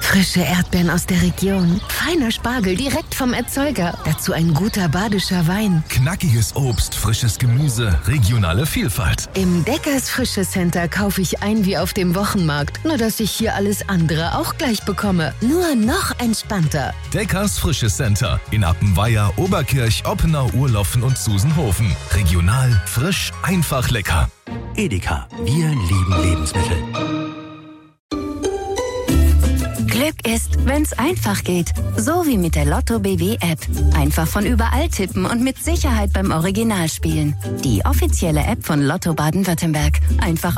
Frische Erdbeeren aus der Region, feiner Spargel direkt vom Erzeuger, dazu ein guter badischer Wein. Knackiges Obst, frisches Gemüse, regionale Vielfalt. Im Deckers Frische Center kaufe ich ein wie auf dem Wochenmarkt, nur dass ich hier alles andere auch gleich bekomme. Nur noch entspannter. Deckers Frische Center in Appenweier, Oberkirch, Oppenau, Urloffen und Susenhofen. Regional, frisch, einfach lecker. Edeka, wir lieben Lebensmittel. Glück ist, wenn's einfach geht. So wie mit der Lotto BW App. Einfach von überall tippen und mit Sicherheit beim Original spielen. Die offizielle App von Lotto Baden-Württemberg. Einfach